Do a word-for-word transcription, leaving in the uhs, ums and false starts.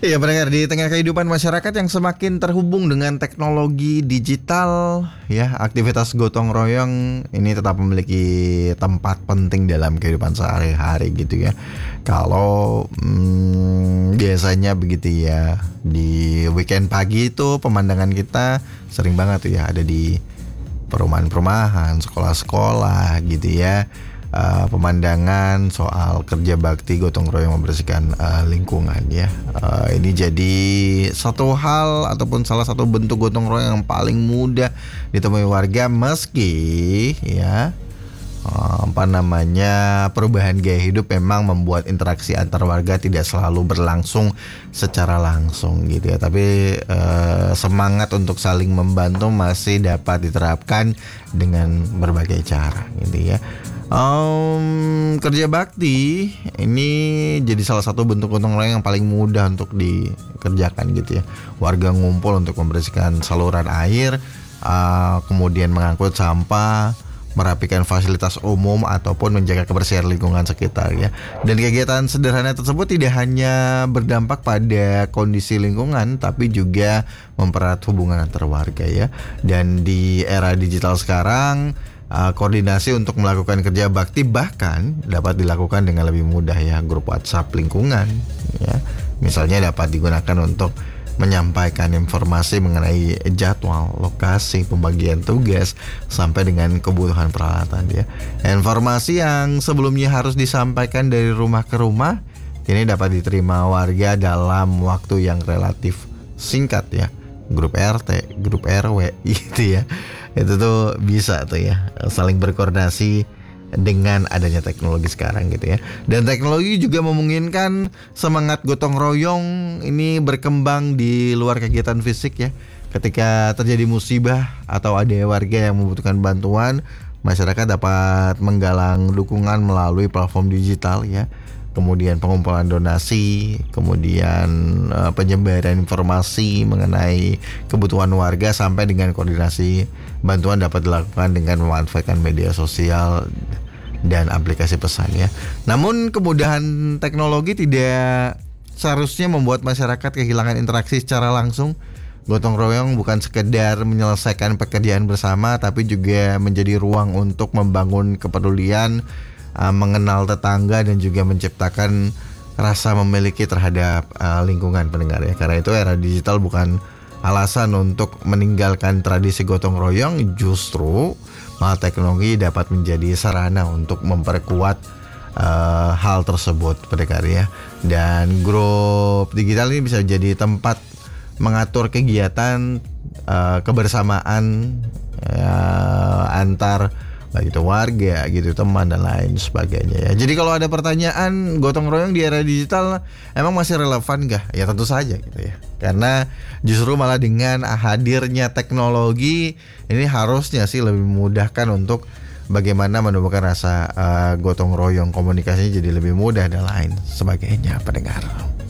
Ya pendengar, di tengah kehidupan masyarakat yang semakin terhubung dengan teknologi digital, ya aktivitas gotong royong ini tetap memiliki tempat penting dalam kehidupan sehari-hari gitu ya. Kalau hmm, biasanya begitu ya, di weekend pagi itu pemandangan kita sering banget tuh ya ada di perumahan-perumahan, sekolah-sekolah gitu ya. Uh, pemandangan soal kerja bakti gotong royong membersihkan uh, lingkungan ya. Uh, ini jadi satu hal ataupun salah satu bentuk gotong royong yang paling mudah ditemui warga meski ya uh, apa namanya perubahan gaya hidup memang membuat interaksi antar warga tidak selalu berlangsung secara langsung gitu ya. Tapi uh, semangat untuk saling membantu masih dapat diterapkan dengan berbagai cara gitu ya. Um, kerja bakti ini jadi salah satu bentuk gotong royong yang paling mudah untuk dikerjakan gitu ya. Warga ngumpul untuk membersihkan saluran air, uh, kemudian mengangkut sampah, merapikan fasilitas umum ataupun menjaga kebersihan lingkungan sekitar ya. Dan kegiatan sederhana tersebut tidak hanya berdampak pada kondisi lingkungan tapi juga mempererat hubungan antar warga ya. Dan di era digital sekarang Uh, koordinasi untuk melakukan kerja bakti bahkan dapat dilakukan dengan lebih mudah ya. Grup WhatsApp lingkungan ya, misalnya dapat digunakan untuk menyampaikan informasi mengenai jadwal, lokasi, pembagian tugas sampai dengan kebutuhan peralatan ya. Informasi yang sebelumnya harus disampaikan dari rumah ke rumah ini dapat diterima warga dalam waktu yang relatif singkat ya. Grup R T, grup R W gitu ya. Itu tuh bisa tuh ya saling berkoordinasi dengan adanya teknologi sekarang gitu ya. Dan teknologi juga memungkinkan semangat gotong royong ini berkembang di luar kegiatan fisik ya. Ketika terjadi musibah atau ada warga yang membutuhkan bantuan, masyarakat dapat menggalang dukungan melalui platform digital ya. Kemudian pengumpulan donasi, kemudian uh, penyebaran informasi mengenai kebutuhan warga sampai dengan koordinasi bantuan dapat dilakukan dengan memanfaatkan media sosial dan aplikasi pesan ya. Namun kemudahan teknologi tidak seharusnya membuat masyarakat kehilangan interaksi secara langsung. Gotong royong bukan sekedar menyelesaikan pekerjaan bersama tapi juga menjadi ruang untuk membangun kepedulian, Uh, mengenal tetangga dan juga menciptakan rasa memiliki terhadap uh, lingkungan pendengar ya. Karena itu era digital bukan alasan untuk meninggalkan tradisi gotong royong, justru malah teknologi dapat menjadi sarana untuk memperkuat uh, hal tersebut pendengar ya. Dan grup digital ini bisa jadi tempat mengatur kegiatan uh, kebersamaan uh, antar baik itu warga gitu, teman dan lain sebagainya ya. Jadi kalau ada pertanyaan gotong royong di era digital emang masih relevan gak? Ya tentu saja gitu ya. Karena justru malah dengan hadirnya teknologi ini harusnya sih lebih memudahkan untuk bagaimana menumbuhkan rasa uh, gotong royong, komunikasinya jadi lebih mudah dan lain sebagainya pendengar.